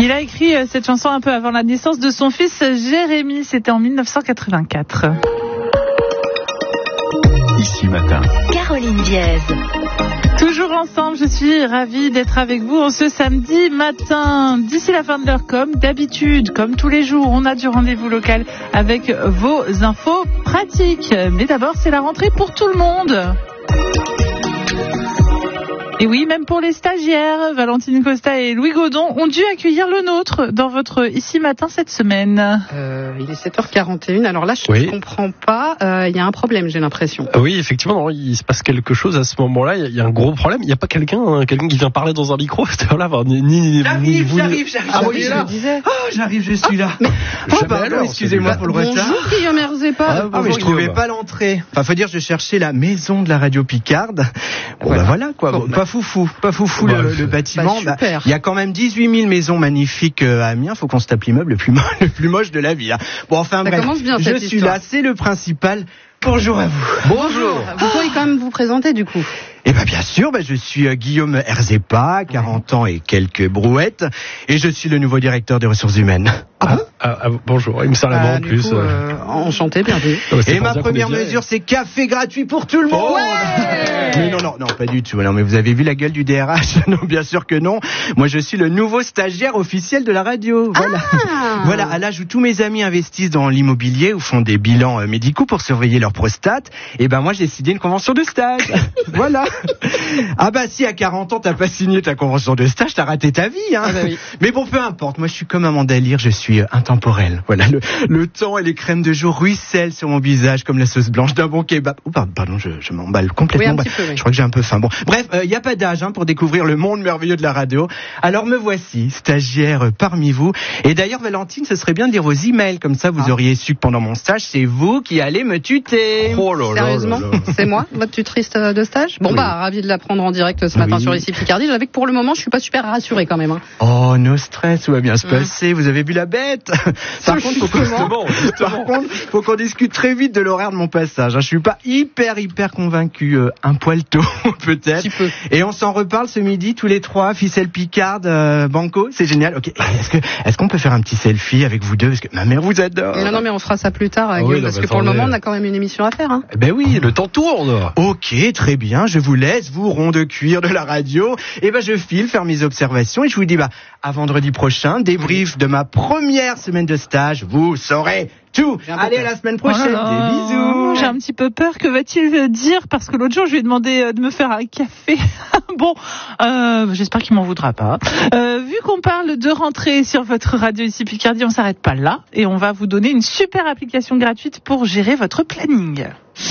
Il a écrit cette chanson un peu avant la naissance de son fils Jérémy. C'était en 1984. Ici Matin. Caroline Diaz. Toujours ensemble, je suis ravie d'être avec vous en ce samedi matin. D'ici la fin de l'heure, comme d'habitude, comme tous les jours, on a du rendez-vous local avec vos infos pratiques. Mais d'abord, c'est la rentrée pour tout le monde. Et oui, même pour les stagiaires, Valentine Costa et Louis Godon ont dû accueillir le nôtre dans votre Ici Matin cette semaine. Il est 7h41, alors là je ne comprends pas, il y a un problème, j'ai l'impression. Oui, effectivement, il se passe quelque chose à ce moment-là, il y a un gros problème, il n'y a pas quelqu'un qui vient parler dans un micro, là, J'arrive. Ah oui, je le disais. J'arrive, je suis là. Pardon, excusez-moi pour le retard. Bonjour Guillaume Herzepa. Mais je trouvais pas l'entrée. Enfin, faut dire, je cherchais la maison de la radio Picarde. Voilà quoi. Bon, pas foufou le bâtiment. Il y a quand même 18 000 maisons magnifiques à Amiens. Faut qu'on se tape l'immeuble le plus moche de la vie. Bon, enfin bref, je suis là, c'est le principal. Bonjour à vous. Bonjour. Vous pourriez quand même vous présenter du coup. Eh ben bien sûr, je suis Guillaume Herzepa, 40 ans et quelques brouettes, et je suis le nouveau directeur des ressources humaines. Bonjour, il me sert la main en plus. Enchanté, bienvenue. Et ma première mesure, c'est café gratuit pour tout le monde. Mais non, pas du tout. Non, mais vous avez vu la gueule du DRH? Non, bien sûr que non. Moi, je suis le nouveau stagiaire officiel de la radio. Voilà, à l'âge où tous mes amis investissent dans l'immobilier ou font des bilans médicaux pour surveiller leur prostate. Et ben moi, j'ai signé une convention de stage. Voilà. Ah bah si à 40 ans t'as pas signé ta convention de stage, t'as raté ta vie hein. Oui. Mais bon, peu importe, moi je suis comme Amanda Lear, je suis intemporel. Voilà, le temps et les crèmes de jour ruissellent sur mon visage comme la sauce blanche d'un bon kebab. Oh pardon, je m'emballe complètement. Oui, peu, oui. Je crois que j'ai un peu faim. Bon, bref, y a pas d'âge pour découvrir le monde merveilleux de la radio. Alors me voici, stagiaire parmi vous. Et d'ailleurs Valentine, ce serait bien de lire vos emails, comme ça vous auriez su que pendant mon stage, c'est vous qui allez me tuter. Oh là là. Sérieusement, c'est moi, votre tutrice de stage? Bon ravi de l'apprendre en direct ce matin sur Ici Picardie. J'avais que pour le moment, je suis pas super rassurée quand même. Oh, no stress, tout va bien se passer. Vous avez vu la bête? Par contre, faut qu'on discute très vite de l'horaire de mon passage. Je suis pas hyper convaincu. Un poil tôt, peut-être. Et on s'en reparle ce midi, tous les trois, ficelle Picarde, banco, c'est génial. Ok. Est-ce qu'on peut faire un petit selfie avec vous deux? Parce que ma mère vous adore. Non, mais on fera ça plus tard, Guillaume, parce que pour le moment, on a quand même une émission à faire. Ben oui, le temps tourne. Ok, très bien. Je vous laisse, vous, rond de cuir de la radio. Et je file faire mes observations et je vous dis, à vendredi prochain, débrief de ma première semaine de stage. Vous saurez tout. Allez, à la semaine prochaine. Des bisous. J'ai un petit peu peur. Que va-t-il dire? Parce que l'autre jour, je lui ai demandé de me faire un café. Bon, j'espère qu'il m'en voudra pas. Vu qu'on parle de rentrée sur votre radio Ici Picardie, on s'arrête pas là. Et on va vous donner une super application gratuite pour gérer votre planning.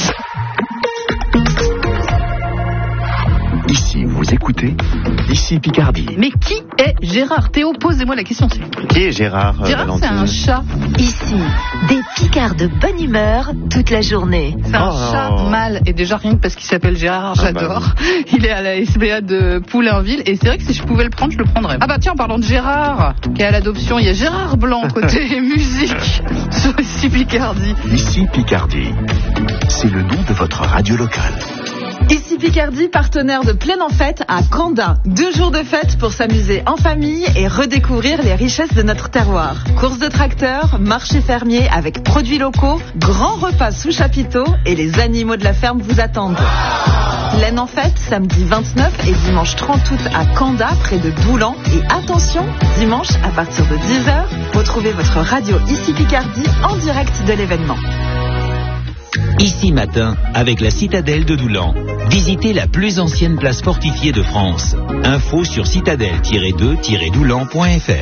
Ici, vous écoutez Ici Picardie. Mais qui est Gérard? Théo, posez-moi la question. Qui est Gérard? Gérard, c'est un chat. Ici, des Picards de bonne humeur toute la journée. C'est un chat mâle. Et déjà, rien que parce qu'il s'appelle Gérard, j'adore. Il est à la SBA de Poulainville. Et c'est vrai que si je pouvais le prendre, je le prendrais. Ah bah tiens, en parlant de Gérard, qui est à l'adoption, il y a Gérard Blanc côté musique sur Ici Picardie. Ici Picardie, c'est le nom de votre radio locale. Ici Picardie, partenaire de Plein en Fête à Canda. 2 jours de fête pour s'amuser en famille et redécouvrir les richesses de notre terroir. Courses de tracteurs, marché fermier avec produits locaux, grands repas sous chapiteau et les animaux de la ferme vous attendent. Plein en Fête, samedi 29 et dimanche 30 août à Canda, près de Doulan. Et attention, dimanche à partir de 10h, retrouvez votre radio Ici Picardie en direct de l'événement. Ici Matin, avec la citadelle de Doulan. Visitez la plus ancienne place fortifiée de France. Info sur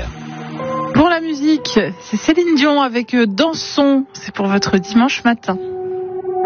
citadelle-2-doulan.fr. Pour la musique, c'est Céline Dion avec Dansons. C'est pour votre dimanche matin.